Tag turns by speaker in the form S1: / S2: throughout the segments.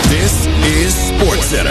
S1: This is SportsCenter.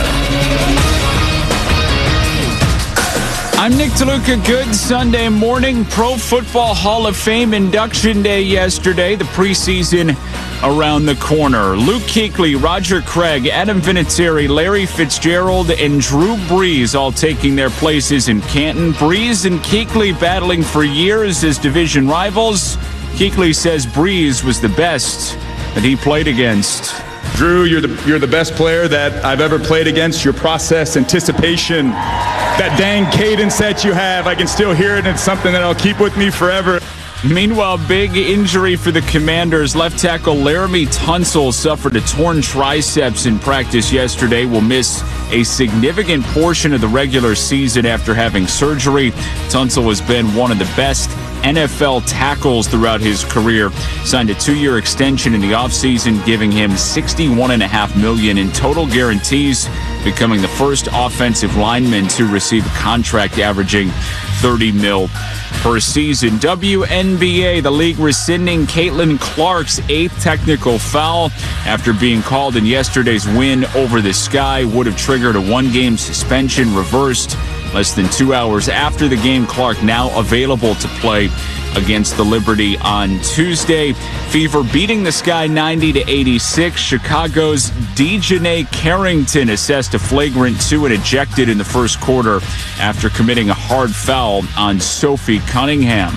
S2: I'm Nick DeLuca. Good Sunday morning. Pro Football Hall of Fame induction day yesterday. The preseason around the corner. Luke Kuechly, Roger Craig, Adam Vinatieri, Larry Fitzgerald, and Drew Brees all taking their places in Canton. Brees and Kuechly battling for years as division rivals. Kuechly says Brees was the best that he played against.
S3: Drew, you're the best player that I've ever played against. Your process, anticipation, that dang cadence that you have, I can still hear it, and it's something that I'll keep with me forever.
S2: Meanwhile, big injury for the Commanders. Left tackle Laramie Tunsil suffered a torn triceps in practice yesterday. Will miss a significant portion of the regular season after having surgery. Tunsil has been one of the best NFL tackles throughout his career. Signed a 2-year extension in the offseason, giving him $61.5 million in total guarantees, becoming the first offensive lineman to receive a contract averaging $30 million per season. WNBA, the league rescinding Caitlin Clark's 8th technical foul after being called in yesterday's win over the Sky. Would have triggered a 1-game suspension, reversed less than 2 hours after the game. Clark now available to play against the Liberty on Tuesday. Fever beating the Sky 90-86. Chicago's Dejanay Carrington assessed a flagrant 2 and ejected in the first quarter after committing a hard foul on Sophie Cunningham.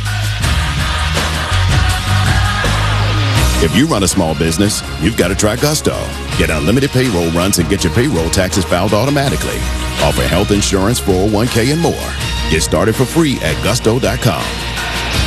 S1: If you run a small business, you've got to try Gusto. Get unlimited payroll runs and get your payroll taxes filed automatically. Offer health insurance, 401k, and more. Get started for free at gusto.com.